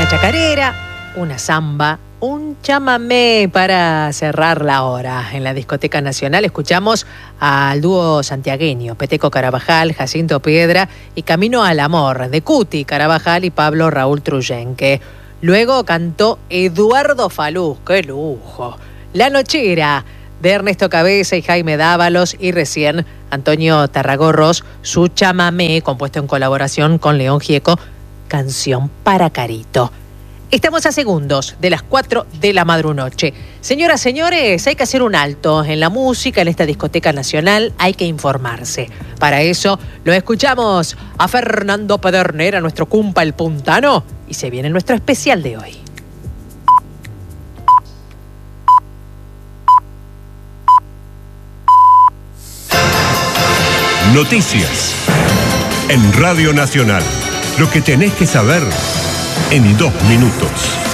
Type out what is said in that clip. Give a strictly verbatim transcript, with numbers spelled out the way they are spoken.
una chacarera, una samba, un chamamé para cerrar la hora. En la Discoteca Nacional escuchamos al dúo santiagueño, Peteco Carabajal, Jacinto Piedra y Camino al Amor, de Cuti Carabajal y Pablo Raúl Truyenque. Luego cantó Eduardo Falú, ¡qué lujo! La Nochera, de Ernesto Cabeza y Jaime Dávalos, y recién Antonio Tarragorros, su chamamé, compuesto en colaboración con León Gieco, Canción para Carito. Estamos a segundos de las cuatro de la madrunoche. Señoras, señores, hay que hacer un alto en la música, en esta Discoteca Nacional, hay que informarse. Para eso lo escuchamos a Fernando Pedernera, nuestro cumpa el puntano, y se viene nuestro especial de hoy. Noticias en Radio Nacional. Lo que tenés que saber en dos minutos.